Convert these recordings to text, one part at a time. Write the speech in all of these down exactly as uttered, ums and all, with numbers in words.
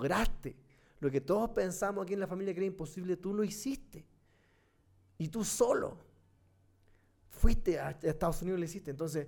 lograste. Lo que todos pensamos aquí en la familia que era imposible, tú lo hiciste. Y tú solo fuiste a Estados Unidos y lo hiciste. Entonces,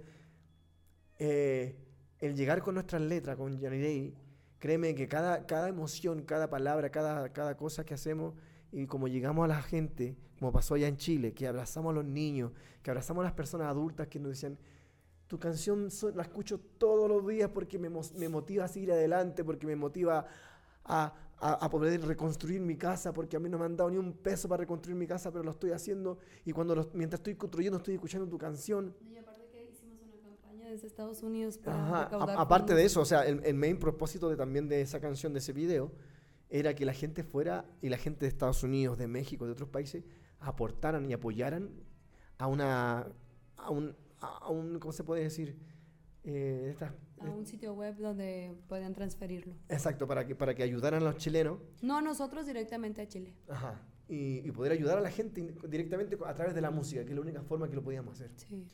eh, el llegar con nuestras letras, con Yanirey, créeme que cada, cada emoción, cada palabra, cada, cada cosa que hacemos, y como llegamos a la gente, como pasó allá en Chile, que abrazamos a los niños, que abrazamos a las personas adultas que nos decían, tu canción so, la escucho todos los días porque me, me motiva a seguir adelante, porque me motiva a, a, a poder reconstruir mi casa, porque a mí no me han dado ni un peso para reconstruir mi casa, pero lo estoy haciendo, y cuando los, mientras estoy construyendo estoy escuchando tu canción. Y aparte que hicimos una campaña desde Estados Unidos para Ajá, recaudar a, aparte fondos. de eso, o sea, el, el main propósito de, también de esa canción, de ese video, era que la gente fuera, y la gente de Estados Unidos, de México, de otros países, aportaran y apoyaran a una, a un, a un ¿cómo se puede decir? Eh, estas, A un sitio web donde puedan transferirlo. exacto, para que, para que ayudaran a los chilenos. No a nosotros, directamente a Chile. Ajá. Y, y poder ayudar a la gente directamente a través de la música, que es la única forma que lo podíamos hacer. Sí.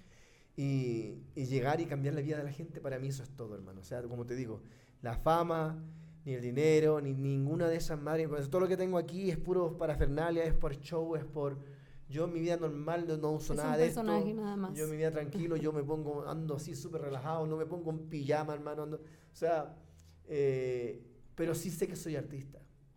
Y, y llegar y cambiar la vida de la gente, para mí eso es todo, hermano. O sea, como te digo, la fama, ni el dinero, ni ninguna de esas madres. Pues todo lo que tengo aquí es puro parafernalia, es por show, es por... Yo en mi vida normal no, no uso Es nada un de esto. personaje nada más. Yo en mi vida tranquilo, yo me pongo, ando así súper relajado, no me pongo en pijama, hermano. Ando, o sea, eh, pero sí sé que soy artista.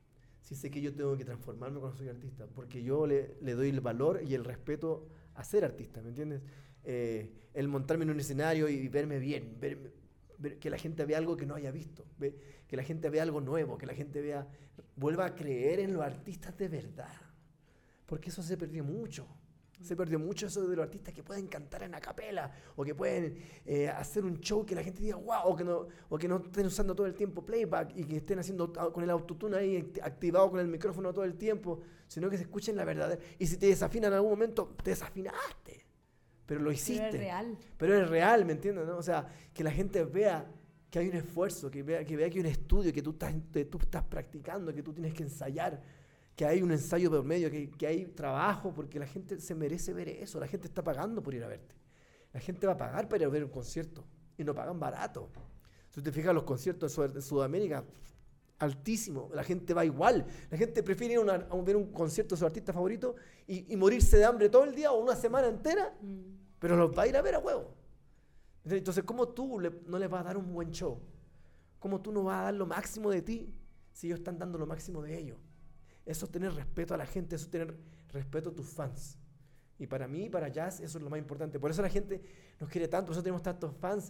Sí sé que yo tengo que transformarme cuando soy artista, porque yo le, le doy el valor y el respeto a ser artista, ¿me entiendes? Eh, el montarme en un escenario y verme bien, verme, ver, que la gente vea algo que no haya visto, ve, que la gente vea algo nuevo, que la gente vea, vuelva a creer en los artistas de verdad, porque eso se perdió mucho. Se perdió mucho eso de los artistas que pueden cantar en a capela o que pueden eh, hacer un show que la gente diga wow, o que, no, o que no estén usando todo el tiempo playback y que estén haciendo con el autotune ahí activado con el micrófono todo el tiempo, sino que se escuchen la verdadera. Y si te desafinan en algún momento, te desafinaste, pero lo hiciste. Pero es real. Pero es real, ¿me entiendes? ¿No? O sea, que la gente vea que hay un esfuerzo, que vea que, vea que hay un estudio, que tú estás, te, tú estás practicando, que tú tienes que ensayar, que hay un ensayo por medio, que, que hay trabajo, porque la gente se merece ver eso, la gente está pagando por ir a verte. La gente va a pagar para ir a ver un concierto, y no pagan barato. Si te fijas, los conciertos de Sudamérica, altísimo, la gente va igual. La gente prefiere ir a, una, a ver un concierto de su artista favorito y, y morirse de hambre todo el día o una semana entera, mm. pero los va a ir a ver a huevo. Entonces, ¿cómo tú le, no les vas a dar un buen show? ¿Cómo tú no vas a dar lo máximo de ti si ellos están dando lo máximo de ellos? Eso es tener respeto a la gente, eso es tener respeto a tus fans. Y para mí, para Jazz, eso es lo más importante. Por eso la gente nos quiere tanto, nosotros tenemos tantos fans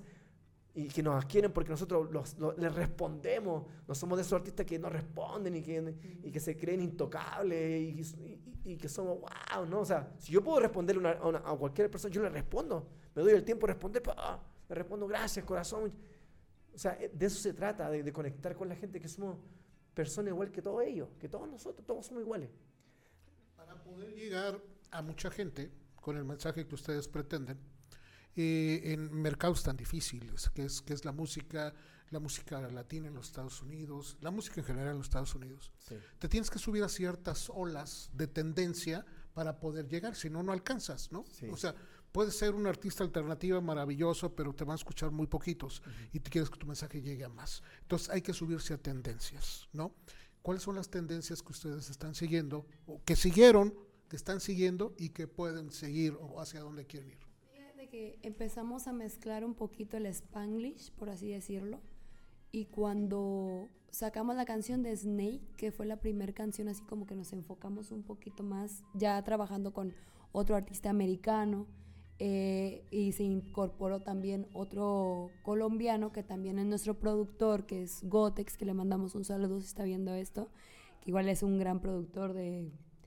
y que nos quieren porque nosotros los, los, les respondemos. No somos de esos artistas que no responden y que, mm. y que se creen intocables y, y, y que somos wow, ¿no? O sea, si yo puedo responderle una, a, una, a cualquier persona, yo le respondo. Me doy el tiempo de responder, ¡pah! Le respondo gracias, corazón. O sea, de eso se trata, de, de conectar con la gente, que somos personas igual que todos ellos, que todos nosotros, todos somos iguales. Para poder llegar a mucha gente con el mensaje que ustedes pretenden, eh, en mercados tan difíciles, que es, que es la música, la música latina en los Estados Unidos, la música en general en los Estados Unidos, sí. Te tienes que subir a ciertas olas de tendencia para poder llegar, si no, no alcanzas, ¿no? Sí. O sea, puedes ser un artista alternativa maravilloso, pero te van a escuchar muy poquitos uh-huh. y tú quieres que tu mensaje llegue a más. Entonces hay que subirse a tendencias, ¿no? ¿Cuáles son las tendencias que ustedes están siguiendo, o que siguieron, que están siguiendo y que pueden seguir o hacia dónde quieren ir? Fíjate que empezamos a mezclar un poquito el Spanglish, por así decirlo, y cuando sacamos la canción de Snake, que fue la primera canción así como que nos enfocamos un poquito más, ya trabajando con otro artista americano, Eh, y se incorporó también otro colombiano que también es nuestro productor, que es Gotex, que le mandamos un saludo si está viendo esto, que igual es un gran productor de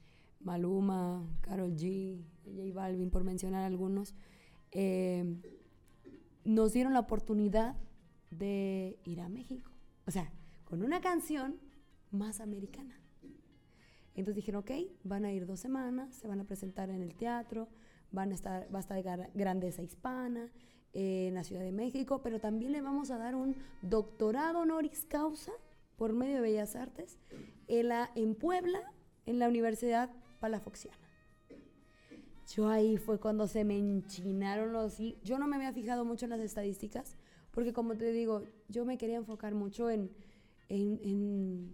Maluma, Karol G, J Balvin, por mencionar algunos. Eh, nos dieron la oportunidad de ir a México, o sea, con una canción más americana. Entonces dijeron, ok, van a ir dos semanas, se van a presentar en el teatro, Van a estar, va a estar Grandeza Hispana eh, en la Ciudad de México, pero también le vamos a dar un doctorado honoris causa por medio de Bellas Artes en, la, en Puebla, en la Universidad Palafoxiana. Yo ahí fue cuando se me enchinaron los... Yo no me había fijado mucho en las estadísticas, porque como te digo, yo me quería enfocar mucho en, en, en